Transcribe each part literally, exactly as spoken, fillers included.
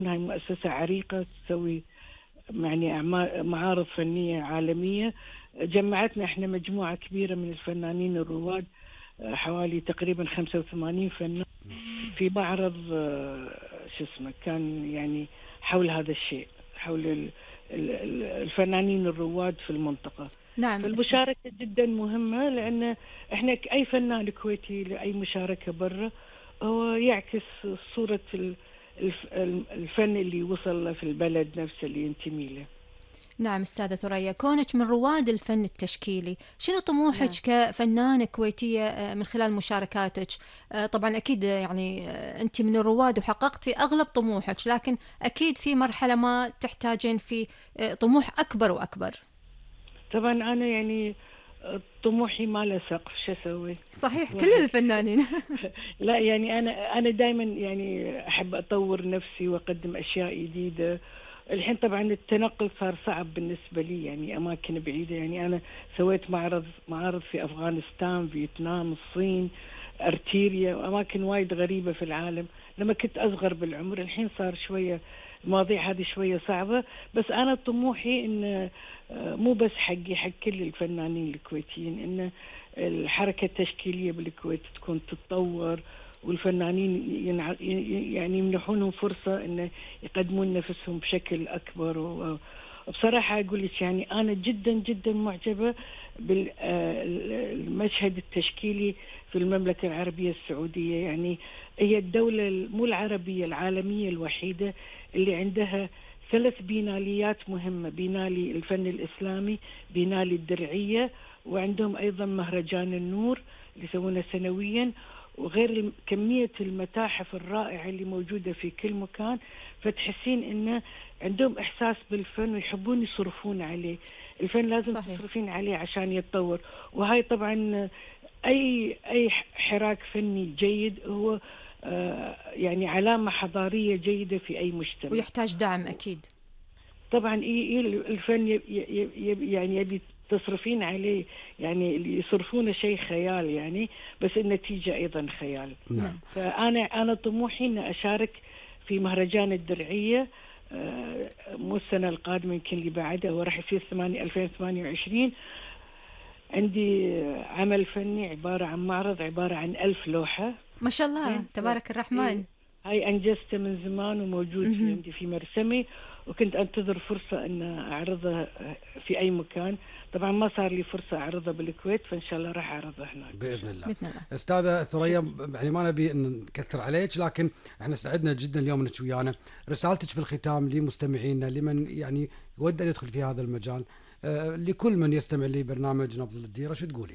هاي مؤسسة عريقة تسوي يعني أعما- معارض فنية عالمية. جمعتنا احنا مجموعة كبيرة من الفنانين الرواد، آه، حوالي تقريبا خمسة وثمانين فنان في معرض، آه، شو اسمه كان يعني حول هذا الشيء، حول ال- ال- ال- الفنانين الرواد في المنطقة. نعم أستاذ. فالمشاركة جدا مهمة، لأن احنا ك- أي فنان كويتي لأي مشاركة برا هو يعكس صورة ال- الف- الفن اللي وصل له في البلد نفسه اللي ينتمي له. نعم أستاذة ثريا، كونك من رواد الفن التشكيلي، شنو طموحك نعم. كفنانة كويتية آه، من خلال مشاركاتك؟ آه، طبعا أكيد آه، يعني آه، أنت من الرواد وحققتي أغلب طموحك، لكن أكيد في مرحلة ما تحتاجين في آه، طموح أكبر وأكبر. طبعا أنا يعني طموحي ما له سقف، شو أسوي؟ صحيح، كل واحد الفنانين. لا يعني أنا أنا دائما يعني أحب أطور نفسي وأقدم أشياء جديدة. الحين طبعا التنقل صار صعب بالنسبة لي، يعني أماكن بعيدة. يعني أنا سويت معرض معارض في أفغانستان، فيتنام، الصين، أرتيريا، وأماكن وايد غريبة في العالم لما كنت أصغر بالعمر. الحين صار شوية المواضيع هذه شوية صعبة، بس أنا طموحي إن آه، مو بس حقي، حق كل الفنانين الكويتيين، إن الحركة التشكيلية بالكويت تكون تتطور، والفنانين ينع... يعني يمنحونهم فرصة إن يقدمون نفسهم بشكل أكبر. و... وبصراحة أقول لك يعني أنا جدا جدا معجبة بالمشهد التشكيلي في المملكة العربية السعودية. يعني هي الدولة مو العربية، العالمية الوحيدة اللي عندها ثلاث بيناليات مهمة: بينالي الفن الإسلامي، بينالي الدرعية، وعندهم أيضا مهرجان النور اللي يسوونه سنويا، وغير كمية المتاحف الرائعة اللي موجودة في كل مكان. فتحسين إنه عندهم إحساس بالفن ويحبون يصرفون عليه. الفن لازم صحيح. تصرفين عليه عشان يتطور. وهاي طبعا أي أي حراك فني جيد هو آه، يعني علامة حضارية جيدة في أي مجتمع. ويحتاج دعم أكيد. طبعا ي- ي- الفن ي- ي- ي- يعني يبي تصرفين عليه، يعني اللي يصرفونه شيء خيال يعني، بس النتيجة أيضا خيال. نعم. فأنا أنا طموحي أن أشارك في مهرجان الدرعية، آه، مو السنة القادمة، يمكن اللي بعدها، وراح يصير ثمانية ألفين وثمانية وعشرين. عندي عمل فني عبارة عن معرض عبارة عن ألف لوحة. ما شاء الله، زين؟ تبارك الرحمن. إيه، هاي أنجزته من زمان وموجود في مهم. عندي في مرسمي، وكنت أنتظر فرصة أن أعرضها في أي مكان. طبعا ما صار لي فرصة أعرضها بالكويت، فإن شاء الله راح أعرضها هناك باذن الله. بإذن الله. استاذه ثريا، يعني ما نبي ان نكثر عليك، لكن احنا سعدنا جدا اليوم انك ويانا. رسالتك في الختام لمستمعينا، لمن يعني يود ان يدخل في هذا المجال، آه، لكل من يستمع لبرنامج نبض الديره، شو تقولين؟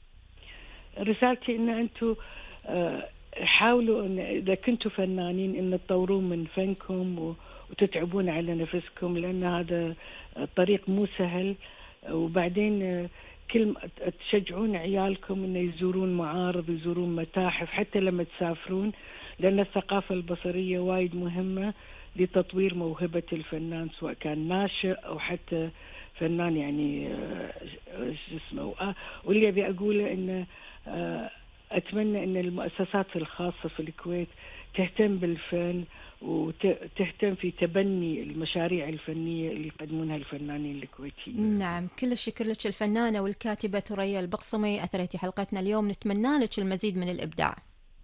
رسالتي ان انتم آه، حاولوا ان اذا كنتوا فنانين ان تطورون من فنكم و- وتتعبون على نفسكم، لان هذا الطريق مو سهل. وبعدين آه، كل ما تشجعون عيالكم انه يزورون معارض، يزورون متاحف حتى لما تسافرون، لان الثقافة البصرية وايد مهمة لتطوير موهبة الفنان، سواء كان ناشئ او حتى فنان يعني آه، شو اسمه. آه، واللي ابي اقوله انه آه، أتمنى أن المؤسسات الخاصة في الكويت تهتم بالفن وتهتم في تبني المشاريع الفنية اللي يقدمونها الفنانين الكويتيين. نعم، كل الشكر لك الفنانة والكاتبة ثريا البقصمي، أثريتي حلقتنا اليوم، نتمنى لك المزيد من الإبداع.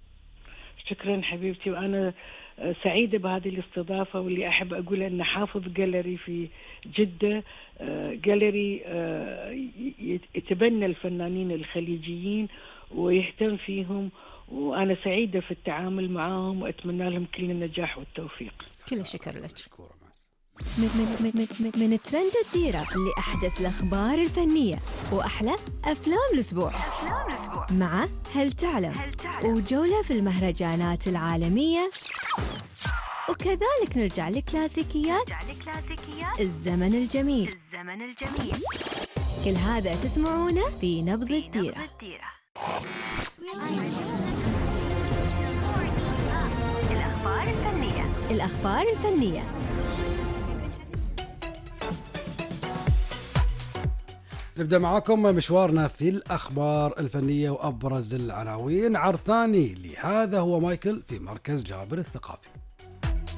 شكرا حبيبتي، وأنا آه، سعيدة بهذه الاستضافة. واللي أحب أقول أن حافظ جاليري في جدة، آه، جاليري آه، ي- يتبنى الفنانين الخليجيين ويهتم فيهم، وأنا سعيدة في التعامل معهم وأتمنى لهم كل النجاح والتوفيق. كل الشكر لك. مشكورة. من, من, من, من, من ترند الديرة لأحدث الأخبار الفنية وأحلى أفلام الأسبوع، مع هل تعلم وجولة في المهرجانات العالمية، وكذلك نرجع لكلاسيكيات الزمن الجميل. كل هذا تسمعونه في نبض الديرة. الأخبار الفنية الأخبار الفنية نبدأ معاكم مشوارنا في الأخبار الفنية وأبرز العناوين. عرض ثاني لهذا هو مايكل في مركز جابر الثقافي.